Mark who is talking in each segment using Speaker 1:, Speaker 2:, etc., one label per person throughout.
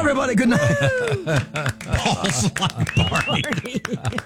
Speaker 1: everybody. Good night.
Speaker 2: Balls like Barney.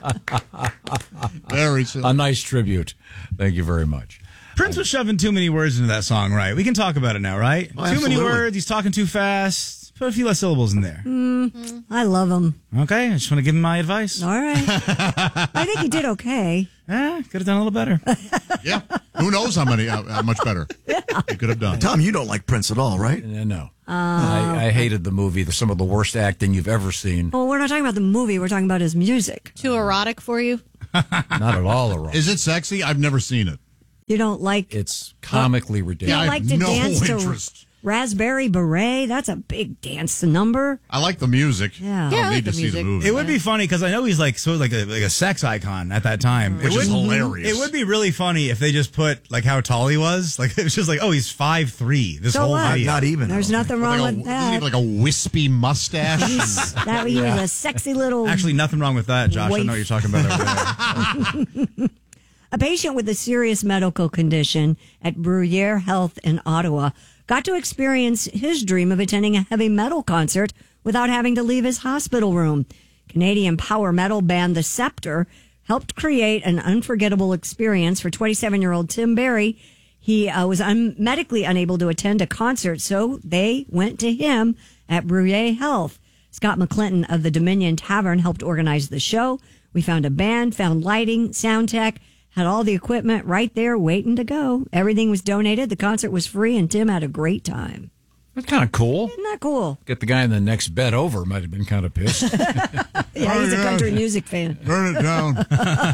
Speaker 2: Very silly.
Speaker 3: A nice tribute. Thank you very much.
Speaker 4: Prince was shoving too many words into that song, right? We can talk about it now, right?
Speaker 1: Oh,
Speaker 4: too many
Speaker 1: absolutely.
Speaker 4: words. He's talking too fast. Put a few less syllables in there.
Speaker 5: I love him.
Speaker 4: Okay, I just want to give him my advice.
Speaker 5: All right. I think he did okay.
Speaker 4: Could have done a little better.
Speaker 2: Yeah. Who knows how much better he could have done.
Speaker 1: Tom, you don't like Prince at all, right?
Speaker 3: No. I hated the movie. Some of the worst acting you've ever seen.
Speaker 5: Well, we're not talking about the movie. We're talking about his music.
Speaker 6: Too erotic for you?
Speaker 3: Not at all wrong.
Speaker 2: Is it sexy? I've never seen it.
Speaker 5: You don't like...
Speaker 3: It's comically
Speaker 5: you
Speaker 3: ridiculous.
Speaker 5: don't
Speaker 2: I
Speaker 5: like
Speaker 2: have
Speaker 5: to
Speaker 2: no
Speaker 5: dance
Speaker 2: interest.
Speaker 5: to Raspberry Beret? That's a big dance number.
Speaker 2: I like the music.
Speaker 5: Yeah.
Speaker 2: I
Speaker 6: Yeah,
Speaker 2: don't
Speaker 6: I like
Speaker 2: need
Speaker 6: the
Speaker 2: to see
Speaker 6: music.
Speaker 2: the movie.
Speaker 4: It would be funny because I know he's like sort of like a sex icon at that time.
Speaker 2: Which is hilarious.
Speaker 4: It would be really funny if they just put like how tall he was. Like it was just like, oh, he's 5'3". This
Speaker 5: So
Speaker 4: whole
Speaker 5: what?
Speaker 4: video.
Speaker 1: Not even.
Speaker 5: There's nothing wrong
Speaker 2: like
Speaker 5: with
Speaker 2: doesn't he
Speaker 5: that.
Speaker 2: have like a wispy mustache.
Speaker 5: He was a sexy little...
Speaker 4: Actually, nothing wrong with that, Josh. I know what you're talking about over there.
Speaker 5: A patient with a serious medical condition at Bruyere Health in Ottawa got to experience his dream of attending a heavy metal concert without having to leave his hospital room. Canadian power metal band The Scepter helped create an unforgettable experience for 27-year-old Tim Barry. He was medically unable to attend a concert, so they went to him at Bruyere Health. Scott McClinton of the Dominion Tavern helped organize the show. We found a band, found lighting, sound tech, had all the equipment right there waiting to go. Everything was donated. The concert was free, and Tim had a great time.
Speaker 3: That's kind of cool.
Speaker 5: Isn't that cool?
Speaker 3: Get the guy in the next bed over might have been kind of pissed.
Speaker 5: Yeah, he's a country music fan.
Speaker 2: Turn it down.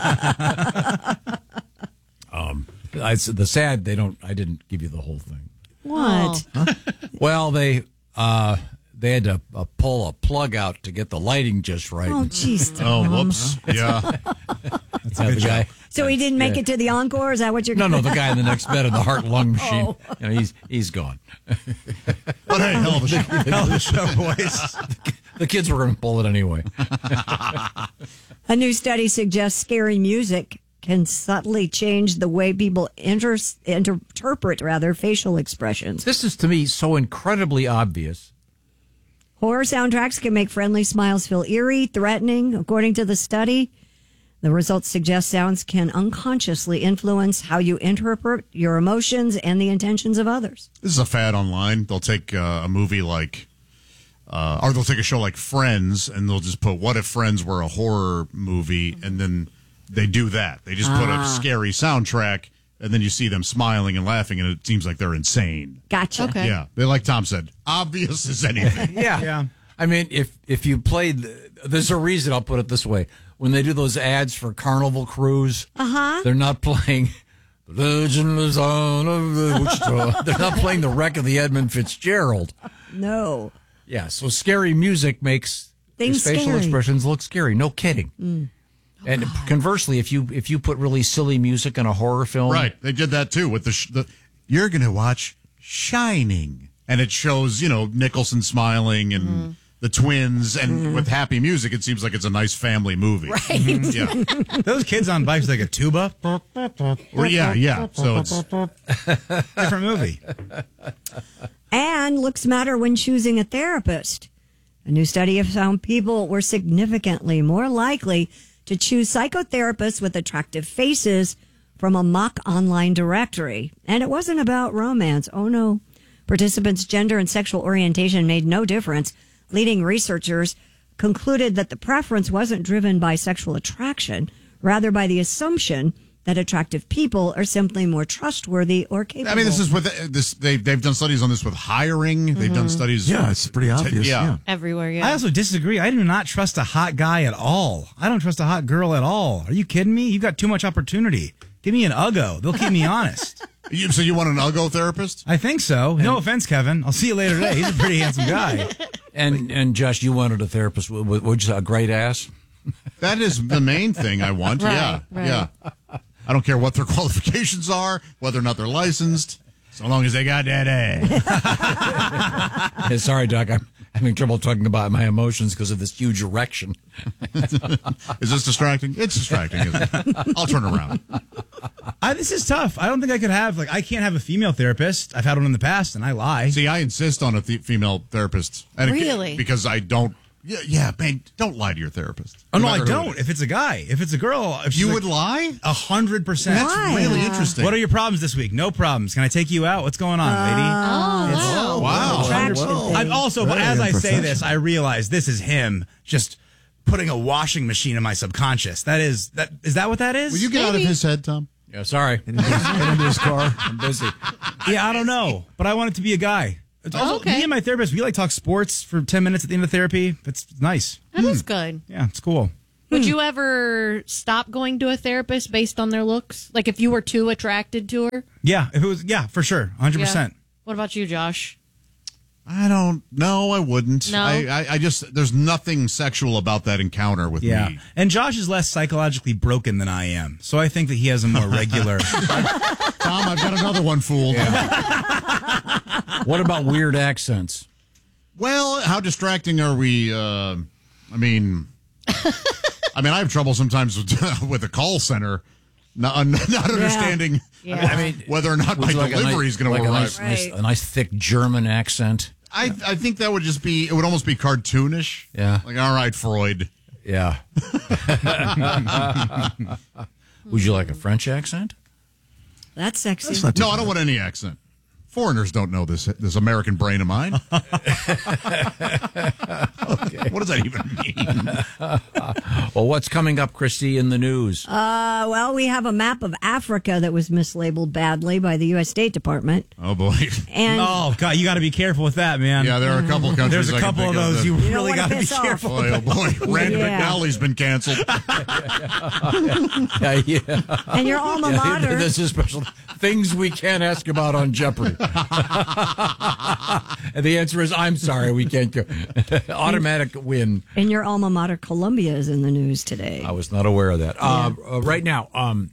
Speaker 3: I didn't give you the whole thing.
Speaker 5: What?
Speaker 3: Well, they had to pull a plug out to get the lighting just right.
Speaker 5: Oh, jeez.
Speaker 2: Oh, whoops. Yeah.
Speaker 3: Yeah, the guy.
Speaker 5: So he didn't make it to the encore? Is that what you're
Speaker 3: No, the guy in the next bed in the heart and lung machine.
Speaker 5: Oh.
Speaker 3: You know, he's gone.
Speaker 2: But hey, hell of a show.
Speaker 4: Hell of a show, boys.
Speaker 3: The kids were going to pull it anyway.
Speaker 5: A new study suggests scary music can subtly change the way people interpret facial expressions.
Speaker 3: This is, to me, so incredibly obvious.
Speaker 5: Horror soundtracks can make friendly smiles feel eerie, threatening, according to the study. The results suggest sounds can unconsciously influence how you interpret your emotions and the intentions of others.
Speaker 2: This is a fad online. They'll take a movie like, or they'll take a show like Friends, and they'll just put, what if Friends were a horror movie? And then they do that. They just put a scary soundtrack, and then you see them smiling and laughing, and it seems like they're insane.
Speaker 5: Gotcha.
Speaker 6: Okay.
Speaker 2: Yeah. They, like Tom said, obvious as anything.
Speaker 3: Yeah. I mean, if you played, there's a reason, I'll put it this way. When they do those ads for Carnival Cruise, they're not playing The Legend Lives On of Wichita. They're not playing the wreck of the Edmund Fitzgerald.
Speaker 5: No.
Speaker 3: Yeah, so scary music makes
Speaker 5: Things
Speaker 3: facial
Speaker 5: scary.
Speaker 3: expressions look scary. No kidding. And conversely, if you put really silly music in a horror film,
Speaker 2: Right. They did that too with the you're going to watch Shining. And it shows, Nicholson smiling and the twins. And with happy music, it seems like it's a nice family movie.
Speaker 5: Right.
Speaker 2: Yeah.
Speaker 4: Those kids on bikes like a tuba.
Speaker 2: Or, yeah. So it's
Speaker 4: Different movie.
Speaker 5: And looks matter when choosing a therapist. A new study has found people were significantly more likely to choose psychotherapists with attractive faces from a mock online directory. And it wasn't about romance. Oh, no. Participants' gender and sexual orientation made no difference. Leading researchers concluded that the preference wasn't driven by sexual attraction, rather by the assumption that attractive people are simply more trustworthy or capable.
Speaker 2: I mean, this is with this. They've done studies on this with hiring. They've done studies.
Speaker 1: Yeah, it's pretty obvious. Yeah.
Speaker 6: Everywhere, yeah.
Speaker 4: I also disagree. I do not trust a hot guy at all. I don't trust a hot girl at all. Are you kidding me? You've got too much opportunity. Give me an Uggo. They'll keep me honest.
Speaker 2: So you want an Uggo therapist?
Speaker 4: I think so. No offense, Kevin. I'll see you later today. He's a pretty handsome guy.
Speaker 3: And Josh, you wanted a therapist with a great ass.
Speaker 2: That is the main thing I want.
Speaker 6: Right.
Speaker 2: Yeah. I don't care what their qualifications are, whether or not they're licensed, so long as they got that ass.
Speaker 3: Hey, sorry, Doc. I'm having trouble talking about my emotions because of this huge erection.
Speaker 2: Is this distracting? It's distracting, isn't it? I'll turn around.
Speaker 4: This is tough. I don't think I could have, I can't have a female therapist. I've had one in the past, and I lie.
Speaker 2: See, I insist on a female therapist. And
Speaker 6: Really?
Speaker 2: Because I don't. Yeah, man, don't lie to your therapist.
Speaker 4: Oh, no, I don't. If it's a guy. If it's a girl. If
Speaker 2: You would lie?
Speaker 4: 100%.
Speaker 2: That's really interesting.
Speaker 4: What are your problems this week? No problems. Can I take you out? What's going on, lady?
Speaker 2: Wow.
Speaker 4: I'm also, but as I say this, I realize this is him just putting a washing machine in my subconscious. Is that what that is?
Speaker 2: Will you get out of his head, Tom?
Speaker 3: Yeah, sorry. Get into his car. I'm busy.
Speaker 4: Yeah, I don't know, but I want it to be a guy. It's also, me and my therapist, we talk sports for 10 minutes at the end of therapy. It's nice.
Speaker 6: That is good.
Speaker 4: Yeah, it's cool.
Speaker 6: Would you ever stop going to a therapist based on their looks? Like if you were too attracted to her?
Speaker 4: Yeah, if it was, for sure, 100%.
Speaker 6: Yeah. What about you, Josh?
Speaker 2: I don't know. I wouldn't.
Speaker 6: No?
Speaker 2: I just, there's nothing sexual about that encounter with me.
Speaker 4: And Josh is less psychologically broken than I am. So I think that he has a more regular.
Speaker 2: Tom, I've got another one, fool.
Speaker 3: Yeah. What about weird accents?
Speaker 2: Well, how distracting are we? I mean, I have trouble sometimes with a call center, not understanding whether or not my delivery is going to arrive.
Speaker 3: A nice thick German accent.
Speaker 2: I think that would just be, it would almost be cartoonish.
Speaker 3: Yeah.
Speaker 2: Like, all right, Freud.
Speaker 3: Yeah. Would you like a French accent?
Speaker 5: That's sexy.
Speaker 2: No, I don't want any accent. Foreigners don't know this American brain of mine. Okay. What does that even mean?
Speaker 3: Well, what's coming up, Christy, in the news?
Speaker 5: Well, we have a map of Africa that was mislabeled badly by the U.S. State Department.
Speaker 2: Oh, boy.
Speaker 5: And
Speaker 4: oh, God, you got to be careful with that, man.
Speaker 2: Yeah, there are a couple countries.
Speaker 4: There's a couple of those you really got to be careful.
Speaker 2: Boy, oh, boy. Randy McNally's been canceled.
Speaker 3: Yeah.
Speaker 5: And your alma mater.
Speaker 3: This is special. Things we can't ask about on Jeopardy. And the answer is, I'm sorry, we can't go. Automatic win.
Speaker 5: And your alma mater, Columbia, is in the news today.
Speaker 3: I was not aware of that. Right now,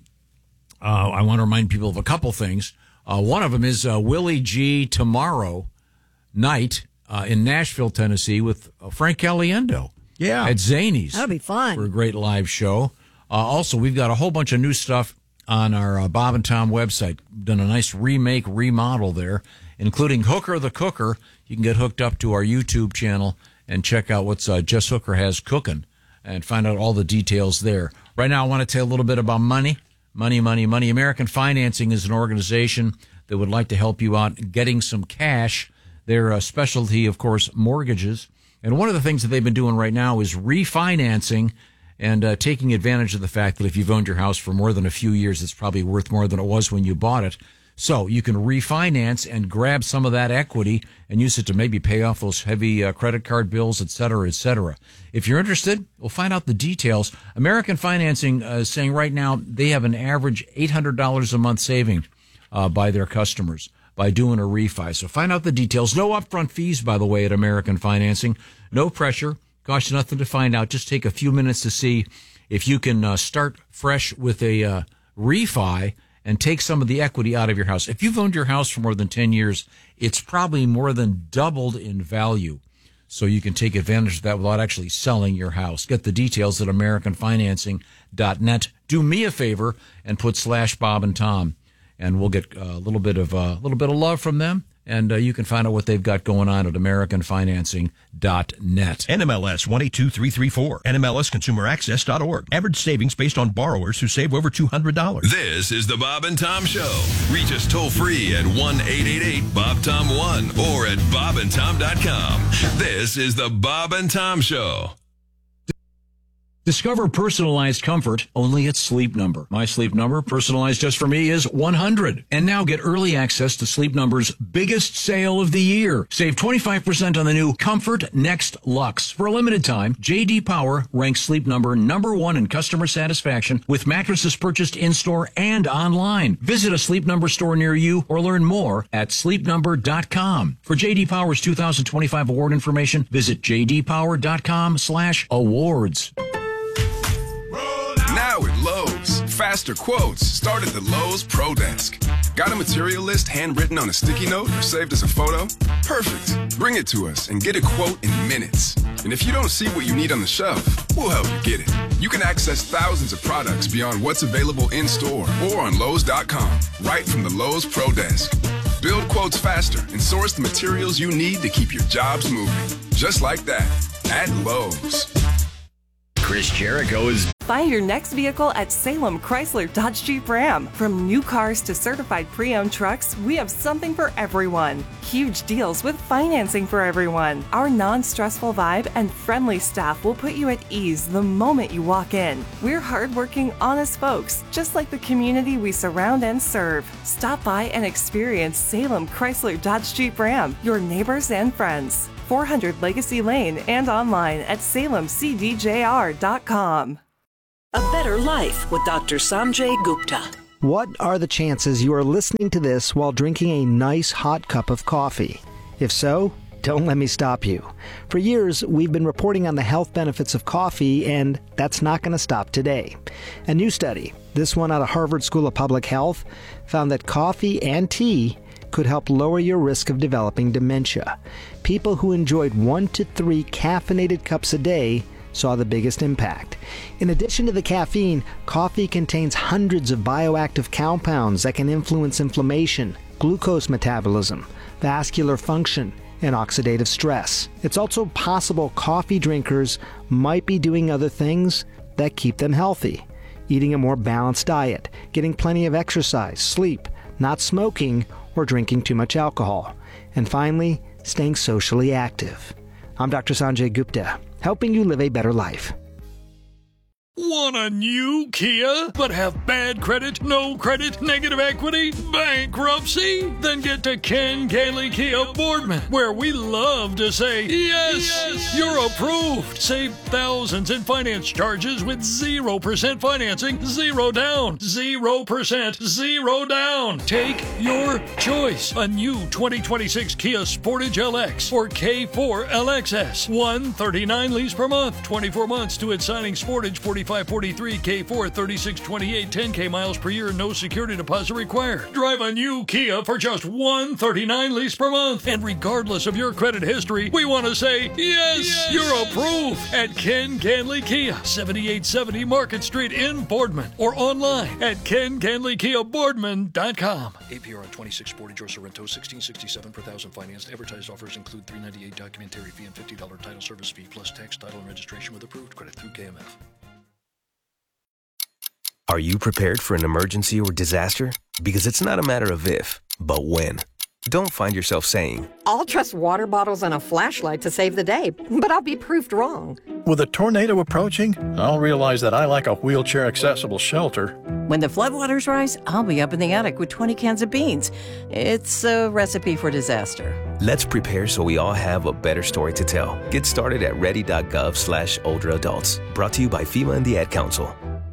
Speaker 3: I want to remind people of a couple things. One of them is Willie G tomorrow night in Nashville, Tennessee, with Frank Caliendo.
Speaker 4: Yeah.
Speaker 3: At Zany's.
Speaker 5: That'll be fun.
Speaker 3: For a great live show. Also, we've got a whole bunch of new stuff on our Bob and Tom website. Done a nice remodel there, including Hooker the Cooker. You can get hooked up to our YouTube channel and check out what's Jess Hooker has cooking and find out all the details there. Right now, I want to tell you a little bit about money. Money. American Financing is an organization that would like to help you out getting some cash. Their specialty, of course, mortgages. And one of the things that they've been doing right now is refinancing and taking advantage of the fact that if you've owned your house for more than a few years, it's probably worth more than it was when you bought it. So you can refinance and grab some of that equity and use it to maybe pay off those heavy credit card bills, et cetera, et cetera. If you're interested, we'll find out the details. American Financing is saying right now they have an average $800 a month saving by their customers by doing a refi. So find out the details. No upfront fees, by the way, at American Financing. No pressure. Costs you nothing to find out. Just take a few minutes to see if you can start fresh with a refi and take some of the equity out of your house. If you've owned your house for more than 10 years, it's probably more than doubled in value. So you can take advantage of that without actually selling your house. Get the details at AmericanFinancing.net. Do me a favor and put /Bob and Tom, and we'll get a little bit of love from them. And you can find out what they've got going on at AmericanFinancing.net.
Speaker 7: NMLS 182334. NMLSConsumerAccess.org. Average savings based on borrowers who save over $200.
Speaker 8: This is the Bob and Tom Show. Reach us toll free at 1-888-BOB-TOM-1 or at bobandtom.com. This is the Bob and Tom Show.
Speaker 3: Discover personalized comfort only at Sleep Number. My Sleep Number, personalized just for me, is 100. And now get early access to Sleep Number's biggest sale of the year. Save 25% on the new Comfort Next Luxe. For a limited time, J.D. Power ranks Sleep Number #1 in customer satisfaction with mattresses purchased in-store and online. Visit a Sleep Number store near you or learn more at sleepnumber.com. For J.D. Power's 2025 award information, visit jdpower.com/awards.
Speaker 9: Now at Lowe's, faster quotes start at the Lowe's Pro Desk. Got a material list handwritten on a sticky note or saved as a photo? Perfect. Bring it to us and get a quote in minutes. And if you don't see what you need on the shelf, we'll help you get it. You can access thousands of products beyond what's available in-store or on Lowe's.com, right from the Lowe's Pro Desk. Build quotes faster and source the materials you need to keep your jobs moving. Just like that, at Lowe's.
Speaker 10: Chris Jericho is...
Speaker 11: Find your next vehicle at Salem Chrysler Dodge Jeep Ram. From new cars to certified pre-owned trucks, we have something for everyone. Huge deals with financing for everyone. Our non-stressful vibe and friendly staff will put you at ease the moment you walk in. We're hardworking, honest folks, just like the community we surround and serve. Stop by and experience Salem Chrysler Dodge Jeep Ram, your neighbors and friends. 400 Legacy Lane and online at salemcdjr.com.
Speaker 12: A Better Life with Dr. Sanjay Gupta.
Speaker 13: What are the chances you are listening to this while drinking a nice hot cup of coffee? If so, don't let me stop you. For years, we've been reporting on the health benefits of coffee, and that's not going to stop today. A new study, this one out of Harvard School of Public Health, found that coffee and tea could help lower your risk of developing dementia. People who enjoyed 1 to 3 caffeinated cups a day saw the biggest impact. In addition to the caffeine, coffee contains hundreds of bioactive compounds that can influence inflammation, glucose metabolism, vascular function, and oxidative stress. It's also possible coffee drinkers might be doing other things that keep them healthy. Eating a more balanced diet, getting plenty of exercise, sleep, not smoking, or drinking too much alcohol. And finally, staying socially active. I'm Dr. Sanjay Gupta, helping you live a better life.
Speaker 14: Want a new Kia, but have bad credit, no credit, negative equity, bankruptcy? Then get to Ken Gailey Kia Boardman, where we love to say, yes, you're approved. Save thousands in finance charges with 0% financing, 0 down, 0%, 0 down. Take your choice. A new 2026 Kia Sportage LX or K4 LXS. $139 lease per month, 24 months to its signing. Sportage 4543, K4 3628, 10K miles per year, no security deposit required. Drive a new Kia for just $139 lease per month. And regardless of your credit history, we want to say, yes, you're approved at Ken Ganley Kia, 7870 Market Street in Boardman, or online at KenGanleyKiaBoardman.com.
Speaker 15: APR on 26 Sportage or Sorrento, $1,667 per thousand financed. Advertised offers include $398 documentary fee and $50 title service fee, plus tax, title, and registration with approved credit through KMF.
Speaker 16: Are you prepared for an emergency or disaster? Because it's not a matter of if, but when. Don't find yourself saying,
Speaker 17: I'll trust water bottles and a flashlight to save the day, but I'll be proved wrong.
Speaker 18: With a tornado approaching, I'll realize that I lack a wheelchair-accessible shelter.
Speaker 19: When the floodwaters rise, I'll be up in the attic with 20 cans of beans. It's a recipe for disaster.
Speaker 16: Let's prepare so we all have a better story to tell. Get started at ready.gov/older adults. Brought to you by FEMA and the Ad Council.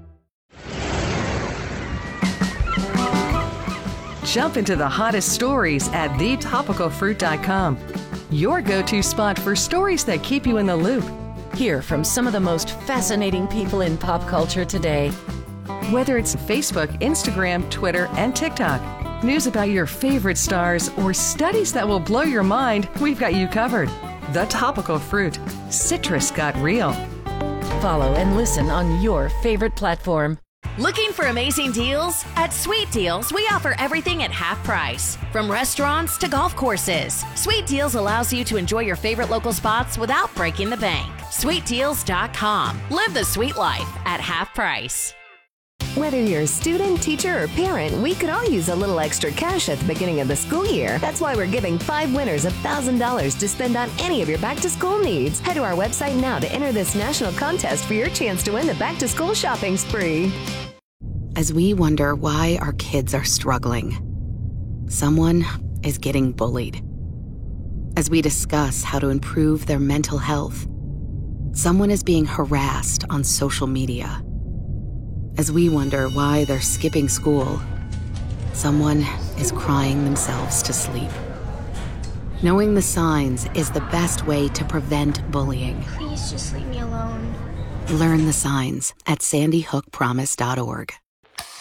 Speaker 11: Jump into the hottest stories at thetopicalfruit.com. Your go-to spot for stories that keep you in the loop.
Speaker 20: Hear from some of the most fascinating people in pop culture today.
Speaker 11: Whether it's Facebook, Instagram, Twitter, and TikTok, news about your favorite stars, or studies that will blow your mind, we've got you covered. The Topical Fruit. Citrus got real.
Speaker 20: Follow and listen on your favorite platform.
Speaker 21: Looking for amazing deals? At Sweet Deals, we offer everything at half price. From restaurants to golf courses, Sweet Deals allows you to enjoy your favorite local spots without breaking the bank. SweetDeals.com. Live the sweet life at half price.
Speaker 22: Whether you're a student, teacher, or parent, we could all use a little extra cash at the beginning of the school year. That's why we're giving 5 winners $1,000 to spend on any of your back-to-school needs. Head to our website now to enter this national contest for your chance to win the back-to-school shopping spree.
Speaker 23: As we wonder why our kids are struggling, someone is getting bullied. As we discuss how to improve their mental health, someone is being harassed on social media. As we wonder why they're skipping school, someone is crying themselves to sleep. Knowing the signs is the best way to prevent bullying.
Speaker 24: Please just leave me alone.
Speaker 23: Learn the signs at sandyhookpromise.org.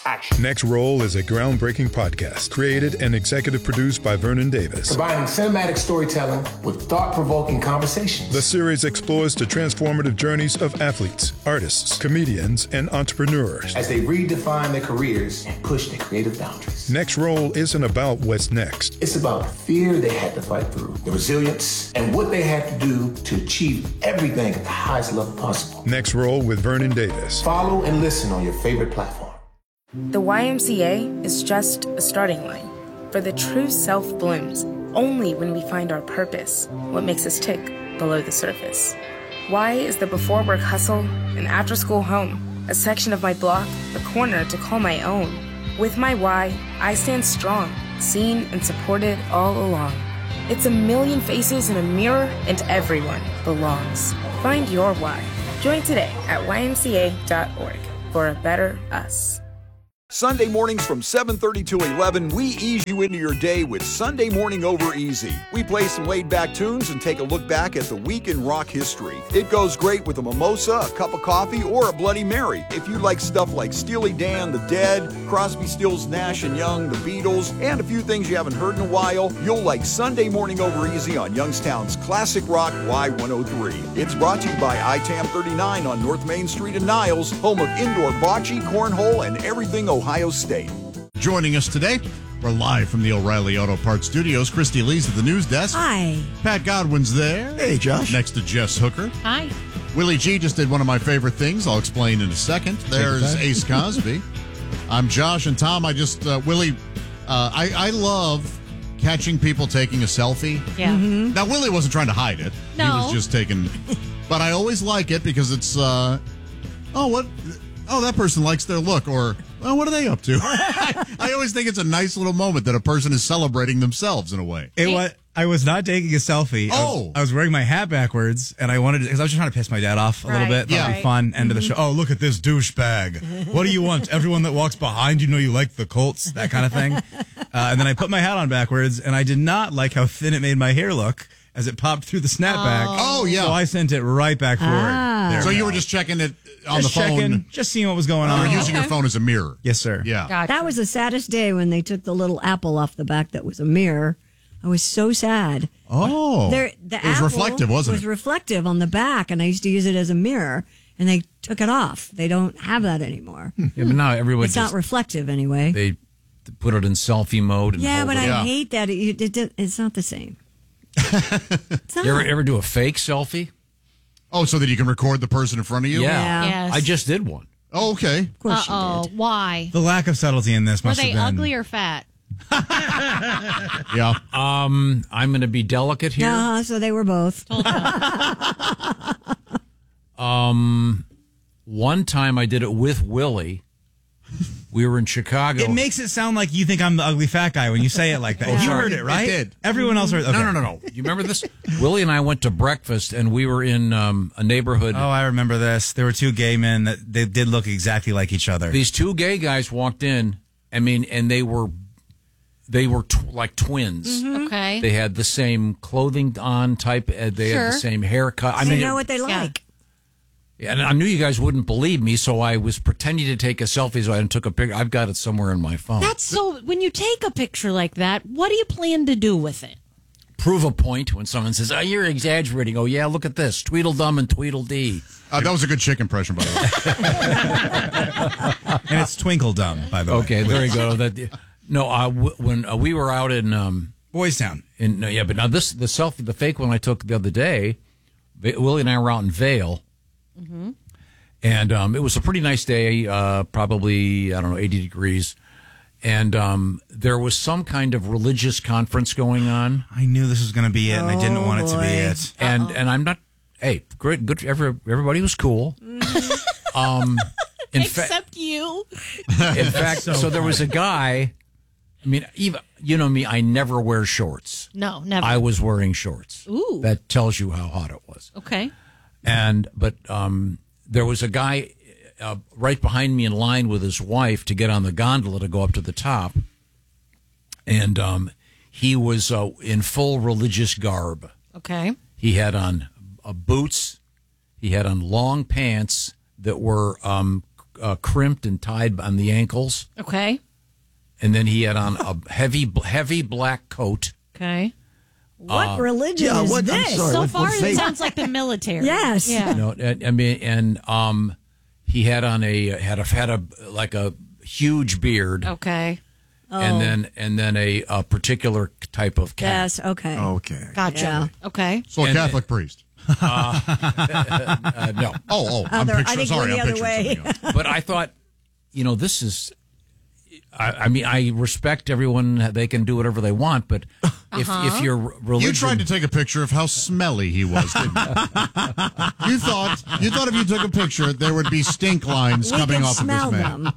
Speaker 1: action.
Speaker 2: Next Roll is a groundbreaking podcast created and executive produced by Vernon Davis.
Speaker 1: Combining cinematic storytelling with thought-provoking conversations.
Speaker 2: The series explores the transformative journeys of athletes, artists, comedians, and entrepreneurs
Speaker 1: as they redefine their careers and push their creative boundaries.
Speaker 2: Next Roll isn't about what's next.
Speaker 1: It's about the fear they had to fight through, the resilience, and what they had to do to achieve everything at the highest level possible.
Speaker 2: Next Roll with Vernon Davis.
Speaker 1: Follow and listen on your favorite platform.
Speaker 6: The YMCA is just a starting line, for the true self blooms only when we find our purpose, what makes us tick below the surface. Y is the before work hustle, an after school home, a section of my block, a corner to call my own. With my Y, I stand strong, seen and supported all along. It's a million faces in a mirror, and everyone belongs. Find your why. Join today at ymca.org for a better us.
Speaker 24: Sunday mornings from 7:30 to 11, we ease you into your day with Sunday Morning Over Easy. We play some laid-back tunes and take a look back at the week in rock history. It goes great with a mimosa, a cup of coffee, or a Bloody Mary. If you like stuff like Steely Dan, The Dead, Crosby, Stills, Nash & Young, The Beatles, and a few things you haven't heard in a while, you'll like Sunday Morning Over Easy on Youngstown's classic rock Y103. It's brought to you by ITAM 39 on North Main Street in Niles, home of indoor bocce, cornhole, and everything Ohio State.
Speaker 25: Joining us today, we're live from the O'Reilly Auto Parts Studios. Christy Lee's at the news desk.
Speaker 5: Hi.
Speaker 25: Pat Godwin's there.
Speaker 26: Hey, Josh.
Speaker 25: Next to Jess Hooker.
Speaker 27: Hi.
Speaker 25: Willie G just did one of my favorite things. I'll explain in a second. There's Ace Cosby. I'm Josh, and Tom, Willie, I love catching people taking a selfie.
Speaker 27: Yeah. Mm-hmm.
Speaker 25: Now, Willie wasn't trying to hide it.
Speaker 27: No.
Speaker 25: He was just taking, but I always like it because it's, that person likes their look, or, well, what are they up to? I always think it's a nice little moment that a person is celebrating themselves in a way.
Speaker 4: I was not taking a selfie. I was wearing my hat backwards, and I wanted to, because I was just trying to piss my dad off a little bit. Thought it'd be fun. End of the show. Oh, look at this douchebag. What do you want? Everyone that walks behind you know you like the Colts, that kind of thing. And then I put my hat on backwards, and I did not like how thin it made my hair look as it popped through the snapback.
Speaker 25: Oh, yeah.
Speaker 4: So I sent it right back forward.
Speaker 25: So you were just checking it on the phone?
Speaker 4: Checking, just seeing what was going on.
Speaker 25: You were using your phone as a mirror?
Speaker 4: Yes, sir.
Speaker 25: Yeah.
Speaker 5: Gotcha. That was the saddest day when they took the little apple off the back that was a mirror. I was so sad.
Speaker 25: Oh.
Speaker 5: The
Speaker 25: it was reflective, wasn't it?
Speaker 5: It was reflective on the back, and I used to use it as a mirror, and they took it off. They don't have that anymore.
Speaker 3: Yeah, but now everyone
Speaker 5: It's not reflective anyway.
Speaker 3: They put it in selfie mode. And
Speaker 5: yeah, but I hate that. It's not the same.
Speaker 3: You ever do a fake selfie?
Speaker 25: Oh, so that you can record the person in front of you?
Speaker 3: Yeah.
Speaker 27: Yes.
Speaker 3: I just did one.
Speaker 25: Oh, okay.
Speaker 5: Of course you did.
Speaker 27: Why?
Speaker 4: The lack of subtlety in this
Speaker 27: Were
Speaker 4: must have
Speaker 27: they
Speaker 4: been...
Speaker 27: ugly or fat?
Speaker 25: Yeah.
Speaker 3: I'm going to be delicate here.
Speaker 5: Yeah, so they were both.
Speaker 3: One time I did it with Willie. We were in Chicago.
Speaker 4: It makes it sound like you think I'm the ugly fat guy when you say it like that. You heard it, right?
Speaker 25: It did.
Speaker 4: Everyone else heard it. Okay.
Speaker 3: No. You remember this? Willie and I went to breakfast, and we were in a neighborhood.
Speaker 4: Oh, I remember this. There were two gay men that they did look exactly like each other.
Speaker 3: These two gay guys walked in, and they were like twins.
Speaker 27: Mm-hmm. Okay.
Speaker 3: They had the same clothing on type. They had the same haircut.
Speaker 5: I know what they like.
Speaker 3: Yeah, and I knew you guys wouldn't believe me, so I was pretending to take a selfie. So I took a picture. I've got it somewhere in my phone.
Speaker 27: That's so. When you take a picture like that, what do you plan to do with it?
Speaker 3: Prove a point when someone says, "Oh, you're exaggerating." Oh, yeah, look at this, Tweedledum and Tweedledee.
Speaker 25: That was a good chick impression, by the
Speaker 4: way. And it's Twinkledum, by the way.
Speaker 3: Okay, there you go. When we were out in
Speaker 4: Boys Town,
Speaker 3: but now the fake one I took the other day, Willie and I were out in Vail.
Speaker 27: Mm-hmm.
Speaker 3: And it was a pretty nice day, probably, 80 degrees. And there was some kind of religious conference going on.
Speaker 4: I knew this was going to be it, and I didn't want it to be it.
Speaker 3: And I'm not, great, good. Everybody was cool.
Speaker 27: Except you.
Speaker 3: In fact, so there was a guy, even, you know me, I never wear shorts.
Speaker 27: No, never.
Speaker 3: I was wearing shorts.
Speaker 27: Ooh.
Speaker 3: That tells you how hot it was.
Speaker 27: Okay.
Speaker 3: But there was a guy right behind me in line with his wife to get on the gondola to go up to the top, and he was in full religious garb.
Speaker 27: Okay.
Speaker 3: He had on boots. He had on long pants that were crimped and tied on the ankles.
Speaker 27: Okay.
Speaker 3: And then he had on a heavy black coat.
Speaker 27: Okay.
Speaker 5: What religion is this?
Speaker 27: I'm sorry, so far, it sounds like the military.
Speaker 5: Yes.
Speaker 27: Yeah.
Speaker 3: No, I mean, and he had on had a huge beard.
Speaker 27: Okay.
Speaker 3: And then a particular type of cap.
Speaker 5: Yes. Okay.
Speaker 4: Okay.
Speaker 27: Gotcha.
Speaker 5: Yeah.
Speaker 27: Okay.
Speaker 25: So a Catholic priest.
Speaker 3: No.
Speaker 25: I'm picturing something else.
Speaker 3: But I thought, this is. I mean, I respect everyone; they can do whatever they want. But if your religion,
Speaker 25: you tried to take a picture of how smelly he was, didn't you? You thought if you took a picture, there would be stink lines coming off of this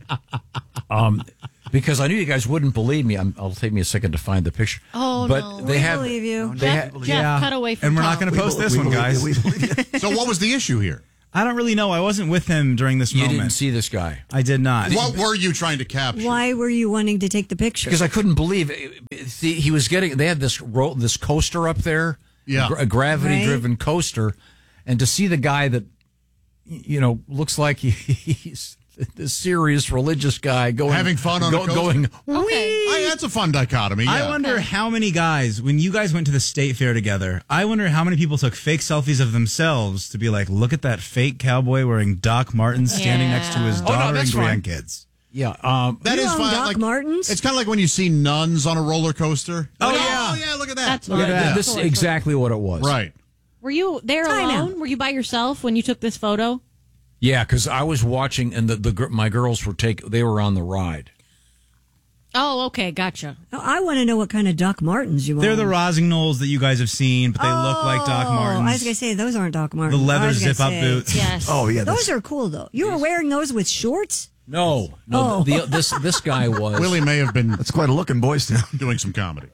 Speaker 25: man.
Speaker 3: Because I knew you guys wouldn't believe me. It'll take me a second to find the picture.
Speaker 27: Oh,
Speaker 3: but
Speaker 27: no.
Speaker 3: they have.
Speaker 5: Believe you.
Speaker 27: Jeff, cut away from
Speaker 4: and we're
Speaker 27: Tom.
Speaker 4: not going to post this one, guys.
Speaker 25: So what was the issue here?
Speaker 4: I don't really know. I wasn't with him during this moment.
Speaker 3: You didn't see this guy.
Speaker 4: I did not.
Speaker 25: What were you trying to capture?
Speaker 5: Why were you wanting to take the picture?
Speaker 3: Because I couldn't believe it. See, he was getting. They had this coaster up there, a gravity-driven coaster, and to see the guy that looks like he's this serious religious guy
Speaker 25: having fun on a coaster.
Speaker 3: Going.
Speaker 25: That's a fun dichotomy. Yeah.
Speaker 4: I wonder how many guys, when you guys went to the state fair together, I wonder how many people took fake selfies of themselves to be like, look at that fake cowboy wearing Doc Martens standing next to his daughter and grandkids.
Speaker 3: Yeah,
Speaker 25: that is fine.
Speaker 5: Doc Martens?
Speaker 25: It's kind of like when you see nuns on a roller coaster.
Speaker 4: Oh,
Speaker 25: yeah, look at that.
Speaker 27: Look at that.
Speaker 3: This is exactly what it was.
Speaker 25: Right.
Speaker 27: Were you there alone? Were you by yourself when you took this photo?
Speaker 3: Yeah, because I was watching, and my girls they were on the ride.
Speaker 27: Oh, okay, gotcha.
Speaker 5: Now, I want to know what kind of Doc Martens you want.
Speaker 4: They're the Rosignol's that you guys have seen, but they look like Doc Martens.
Speaker 5: I was going to say, those aren't Doc Martens.
Speaker 4: The leather zip-up boots.
Speaker 27: Yes.
Speaker 5: Oh, yeah. Those are cool, though. You were wearing those with shorts?
Speaker 3: No. This guy was.
Speaker 25: Willie may have been.
Speaker 7: That's quite a looking boys town.
Speaker 25: Doing some comedy.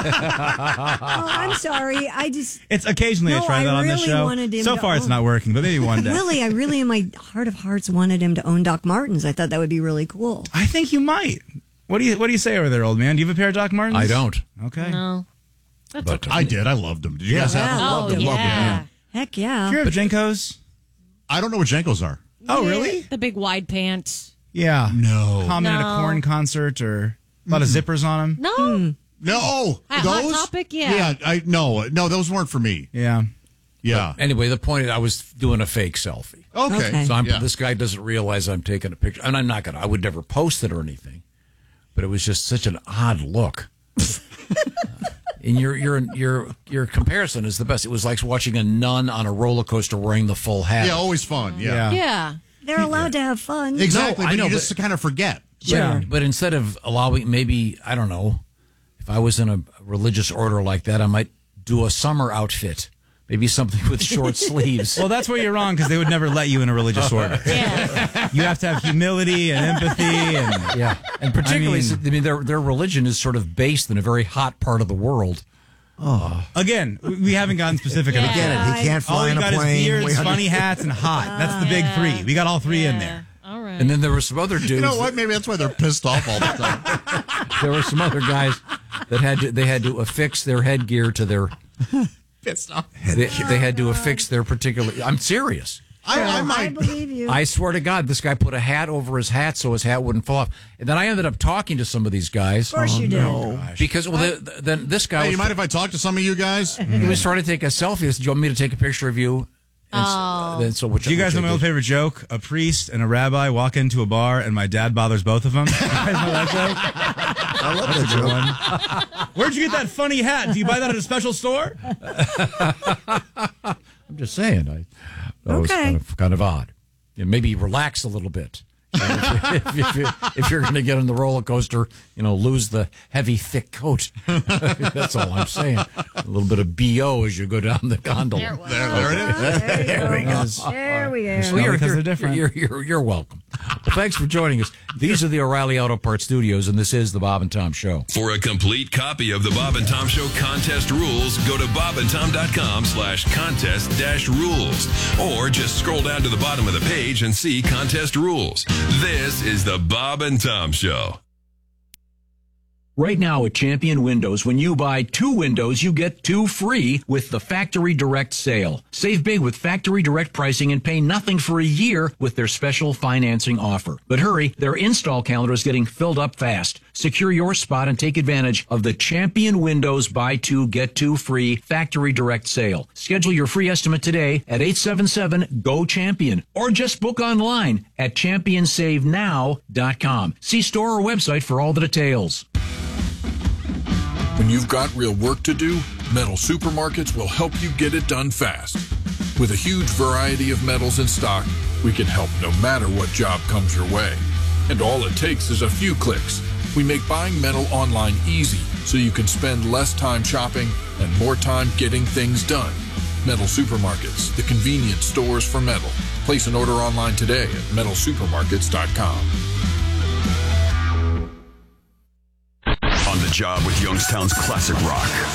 Speaker 5: I'm sorry.
Speaker 4: It's occasionally I try that on this show. So far, it's not working, but maybe one day.
Speaker 5: Willie, I really, in my heart of hearts, wanted him to own Doc Martens. I thought that would be really cool.
Speaker 4: I think you might. What do you say over there, old man? Do you have a pair of Doc Martens?
Speaker 3: I don't.
Speaker 4: Okay.
Speaker 27: No. That's
Speaker 25: but I did. I loved them. Did you guys have them?
Speaker 27: Oh,
Speaker 25: Loved them.
Speaker 27: yeah.
Speaker 5: Heck yeah.
Speaker 4: Do you have Jenkos?
Speaker 25: I don't know what Jenkos are.
Speaker 4: Oh, really?
Speaker 27: The big wide pants.
Speaker 4: Yeah.
Speaker 25: No.
Speaker 4: Common at a Korn concert or a lot of zippers on them.
Speaker 27: No.
Speaker 25: No.
Speaker 27: Hot
Speaker 25: Those?
Speaker 27: Topic? Yeah.
Speaker 25: Yeah. No, those weren't for me.
Speaker 4: Yeah.
Speaker 25: Yeah.
Speaker 3: But anyway, the point is I was doing a fake selfie.
Speaker 25: Okay.
Speaker 3: So this guy doesn't realize I'm taking a picture. And I'm not going to. I would never post it or anything. But it was just such an odd look. And your comparison is the best. It was like watching a nun on a roller coaster wearing the full hat.
Speaker 25: Yeah, always fun. Yeah.
Speaker 27: Yeah.
Speaker 5: They're allowed to have fun.
Speaker 25: Exactly.
Speaker 3: No, I know,
Speaker 25: you just kind of forget.
Speaker 3: But instead of allowing, maybe, I don't know, if I was in a religious order like that, I might do a summer outfit. Maybe something with short sleeves.
Speaker 4: Well, that's where you're wrong, because they would never let you in a religious order.
Speaker 27: Yeah.
Speaker 4: You have to have humility and empathy.
Speaker 3: And particularly, their religion is sort of based in a very hot part of the world.
Speaker 4: Again, we haven't gotten specific.
Speaker 7: I get it. He can't fly in a plane.
Speaker 4: All you got is beards, funny hats, and hot. That's the big three. We got all three in there.
Speaker 27: All right.
Speaker 3: And then there were some other dudes.
Speaker 25: You know what? Maybe that's why they're pissed off all the time.
Speaker 3: There were some other guys that had to affix their headgear to their.
Speaker 25: Pissed off.
Speaker 3: They had to affix their particular. I'm serious.
Speaker 5: I believe you.
Speaker 3: I swear to God, this guy put a hat over his hat so his hat wouldn't fall off. And then I ended up talking to some of these guys.
Speaker 5: Of course you did.
Speaker 3: Gosh. Because then this guy.
Speaker 25: Hey, you mind if I talk to some of you guys?
Speaker 3: He was trying to take a selfie. I said, "Do you want me to take a picture of you?" And
Speaker 4: Do you guys know my old favorite joke? A priest and a rabbi walk into a bar, and my dad bothers both of them. You guys know that joke?
Speaker 7: I love that joke.
Speaker 4: Where'd you get that funny hat? Do you buy that at a special store?
Speaker 3: I'm just saying. That was kind of odd. Yeah, maybe relax a little bit. If you're going to get on the roller coaster, lose the heavy, thick coat. That's all I'm saying. A little bit of BO as you go down the gondola.
Speaker 25: There it is.
Speaker 5: There we go. There we go.
Speaker 3: Well,
Speaker 4: because they're different.
Speaker 3: You're welcome. Well, thanks for joining us. These are the O'Reilly Auto Parts Studios, and this is the Bob and Tom Show.
Speaker 8: For a complete copy of the Bob and Tom Show contest rules, go to bobandtom.com/contest-rules. Or just scroll down to the bottom of the page and see contest rules. This is the Bob and Tom Show.
Speaker 9: Right now at Champion Windows, when you buy 2 windows, you get 2 free with the Factory Direct sale. Save big with Factory Direct pricing and pay nothing for a year with their special financing offer. But hurry, their install calendar is getting filled up fast. Secure your spot and take advantage of the Champion Windows buy 2, get 2 free Factory Direct sale. Schedule your free estimate today at 877-GO-CHAMPION or just book online at championsavenow.com. See store or website for all the details.
Speaker 10: When you've got real work to do, Metal Supermarkets will help you get it done fast. With a huge variety of metals in stock, we can help no matter what job comes your way. And all it takes is a few clicks. We make buying metal online easy so you can spend less time shopping and more time getting things done. Metal Supermarkets, the convenient stores for metal. Place an order online today at metalsupermarkets.com.
Speaker 12: On the job with Youngstown's classic rock.